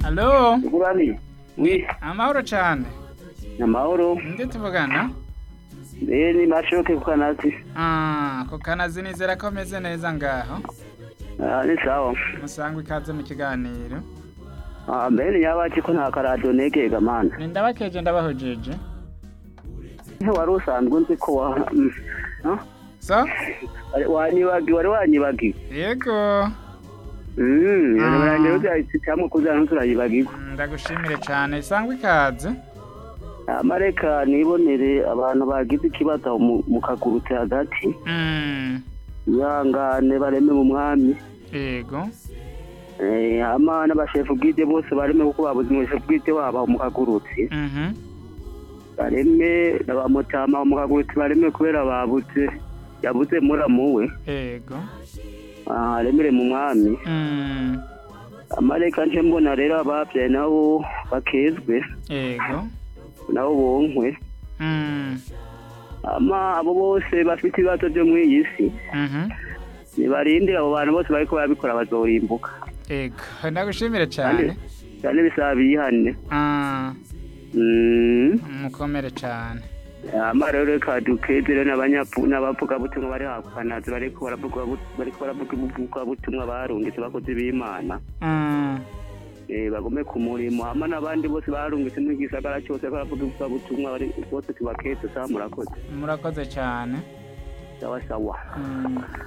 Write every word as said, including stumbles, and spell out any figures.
Allo? Kurani. Ni amahoro cyane. Amahoro. Nde tuvugana? Eh ni mashoke kukanazi. Ah, ko kanazi nizera ko meze neza ngaho. Ah ni sawa. Musangwe ikaze mu kiganiro. Ah mbere yabaje ko nta karado negega mana. Ni ndabakeje ndabahojeje. Wari usanzwe nzi ko wa no? So? Wanyibagi wari wanyibagi. Yego. Mm, yari baranje uzi cyamwe kuzana turayibagirwa. Ndagushimire cyane isangwe ikaze. Amareka nibonere abantu bagize ikibazo mu kagurutse hagati. Mm. Yangane bareme mu mwami. Yego. Eh ama n'abashefu bwite bose bareme kuko babuze umweshe bwite wabo mu kagurutse. Mhm. Bareme n'abamutama mu kagurutse bareme kubera babuze yabuze muramuwe. Yego. Ah remere mu mwami. Mm. Amareka nje mbona rero abavye nabo bakezwe. Yego. Nabo bonkwe. Mm. Ama abo bose bafite ibibazo byo mu iyisi. Mhm. Nibarinde abo bantu bose bariko babikora bazorimbuka. Yego. Ndagushimire cyane. Cyane bisabihane. Ah. Mm. Mukomere cyane. Ama rero kadukeze n'abanyapu n'abavuga butumwa bari hakanazi bariko baravuga bariko baravuga butumwa barungitse bakoze b'Imana. Mm. Eh bagome ku murimo ama n'abandi bose barungitse mu gisagara cyose baravuga butumwa bari bose tubaketse sa murakoze. Murakoze cyane. Sawa sawa. Mm.